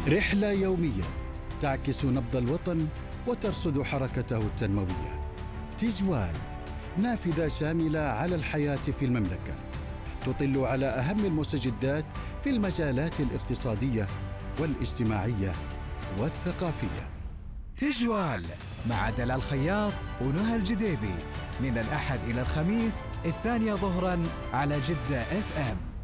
رحلة يومية تعكس نبض الوطن وترصد حركته التنموية. تجوال، نافذة شاملة على الحياة في المملكة، تطل على أهم المستجدات في المجالات الاقتصادية والاجتماعية والثقافية. تجوال مع دلال الخياط ونهى الجديبي من الأحد إلى الخميس 2 ظهراً على جدة FM.